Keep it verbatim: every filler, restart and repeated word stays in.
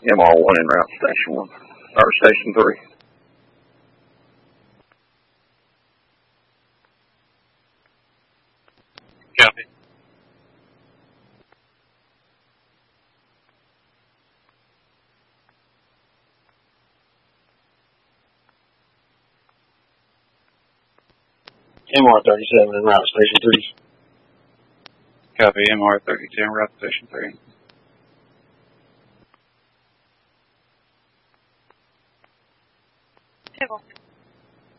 M R one en route to Station one, or Station three. Copy. M R thirty-seven en route to Station three. Copy. M R thirty-two en route to Station three. Table.